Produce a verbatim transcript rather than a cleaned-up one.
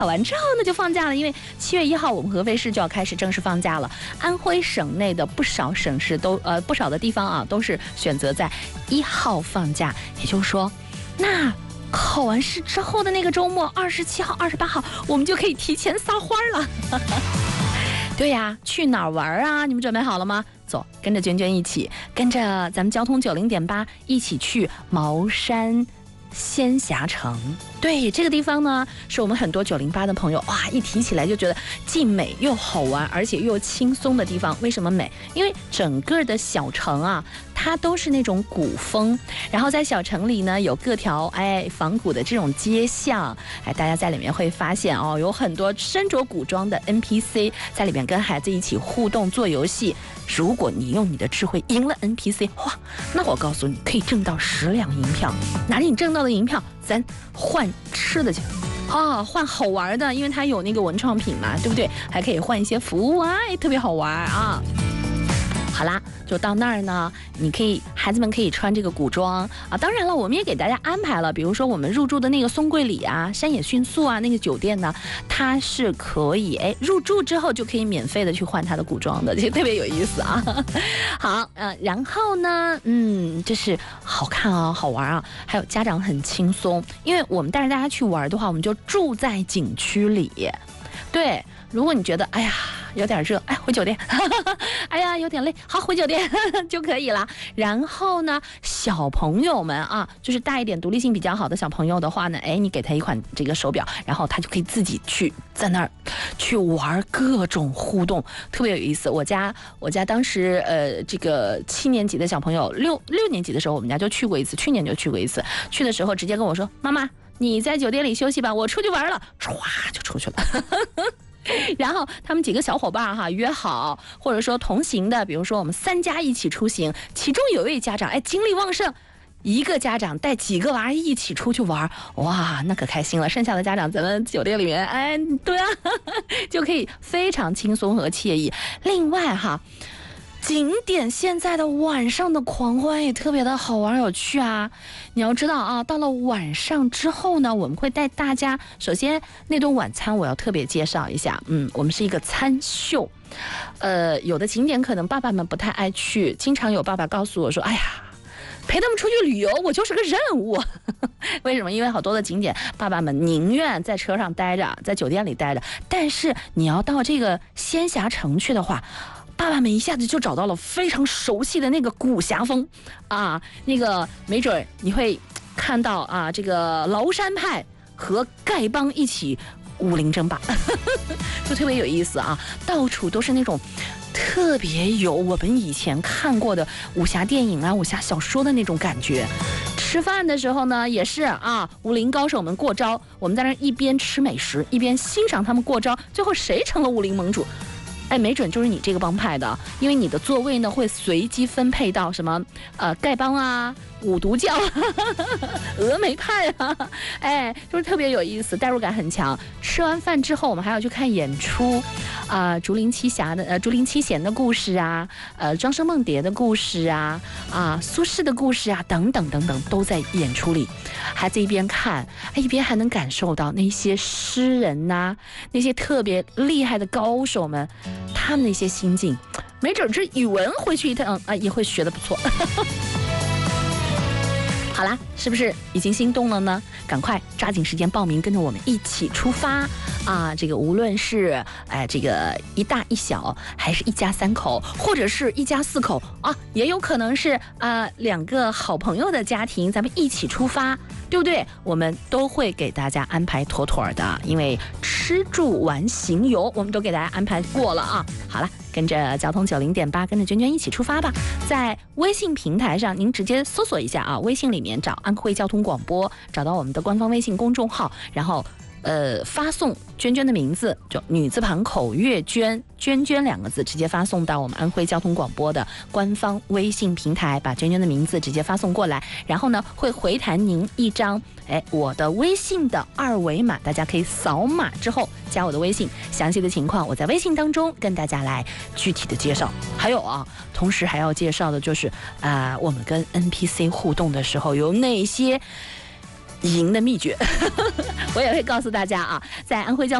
考完之后呢就放假了，因为七月一号我们合肥市就要开始正式放假了。安徽省内的不少省市都呃不少的地方啊都是选择在一号放假，也就是说，那考完试之后的那个周末，二十七号、二十八号，我们就可以提前撒欢了。对呀，去哪儿玩啊？你们准备好了吗？走，跟着娟娟一起，跟着咱们交通九零点八一起去茅山仙霞城。对，这个地方呢，是我们很多九零八的朋友哇，一提起来就觉得既美又好玩，而且又轻松的地方。为什么美？因为整个的小城啊，它都是那种古风，然后在小城里呢，有各条哎仿古的这种街巷，哎，大家在里面会发现哦，有很多身着古装的 N P C 在里面跟孩子一起互动做游戏。如果你用你的智慧赢了 N P C， 哇，那我告诉你，可以挣到十两银票。哪里你挣到的银票，咱换吃的去。哦，换好玩的，因为它有那个文创品嘛，对不对？还可以换一些服务啊，特别好玩啊。好啦，就到那儿呢，你可以孩子们可以穿这个古装啊。当然了，我们也给大家安排了，比如说我们入住的那个松桂里啊、山野迅速啊那个酒店呢，它是可以哎入住之后就可以免费的去换它的古装的，这特别有意思啊。好，呃，然后呢，嗯，这是好看啊，好玩啊，还有家长很轻松，因为我们带着大家去玩的话，我们就住在景区里。对，如果你觉得哎呀有点热，哎回酒店，哎呀有点累，好回酒店就可以了。然后呢，小朋友们啊，就是大一点、独立性比较好的小朋友的话呢，哎，你给他一款这个手表，然后他就可以自己去在那儿去玩各种互动，特别有意思。我家我家当时呃这个七年级的小朋友，六六年级的时候我们家就去过一次，去年就去过一次。去的时候直接跟我说，妈妈，你在酒店里休息吧，我出去玩了，唰就出去了。然后他们几个小伙伴哈约好，或者说同行的，比如说我们三家一起出行，其中有一位家长哎精力旺盛，一个家长带几个娃一起出去玩，哇，那可开心了。剩下的家长咱们酒店里面，哎，对啊，就可以非常轻松和惬意。另外哈，景点现在的晚上的狂欢也特别的好玩有趣啊！你要知道啊，到了晚上之后呢，我们会带大家，首先那顿晚餐我要特别介绍一下，嗯，我们是一个餐秀，呃，有的景点可能爸爸们不太爱去，经常有爸爸告诉我说，哎呀，陪他们出去旅游，我就是个任务。为什么？因为好多的景点，爸爸们宁愿在车上待着，在酒店里待着，但是你要到这个仙霞城去的话，爸爸们一下子就找到了非常熟悉的那个古侠风啊，那个没准你会看到啊，这个崂山派和丐帮一起武林争霸，就特别有意思啊！到处都是那种特别有我们以前看过的武侠电影啊、武侠小说的那种感觉。吃饭的时候呢，也是啊，武林高手们过招，我们在那一边吃美食，一边欣赏他们过招，最后谁成了武林盟主？哎，没准就是你这个帮派的，因为你的座位呢会随机分配到什么呃丐帮啊、五毒教、峨眉派啊，哎，就是特别有意思，代入感很强。吃完饭之后，我们还要去看演出，啊、呃，竹林七侠的呃竹林七贤的故事啊，呃庄生梦蝶的故事啊，啊苏轼的故事啊，等等等等，都在演出里。孩子一边看，一边还能感受到那些诗人呐、啊，那些特别厉害的高手们。他们的一些心境，没准这语文回去一趟啊也会学得不错。好啦，是不是已经心动了呢？赶快抓紧时间报名，跟着我们一起出发啊！这个无论是哎这个一大一小，还是一家三口，或者是一家四口啊，也有可能是啊两个好朋友的家庭，咱们一起出发，对不对？我们都会给大家安排妥妥的，因为吃住玩行游我们都给大家安排过了啊。好了，跟着交通九零点八，跟着娟娟一起出发吧。在微信平台上，您直接搜索一下啊，微信里面找安徽交通广播，找到我们的官方微信公众号，然后呃发送娟娟的名字，就女字旁口月娟，娟娟两个字，直接发送到我们安徽交通广播的官方微信平台，把娟娟的名字直接发送过来，然后呢会回弹您一张哎我的微信的二维码，大家可以扫码之后加我的微信，详细的情况我在微信当中跟大家来具体的介绍。还有啊，同时还要介绍的就是啊、呃，我们跟 N P C 互动的时候有哪些赢的秘诀，我也会告诉大家啊，在安徽交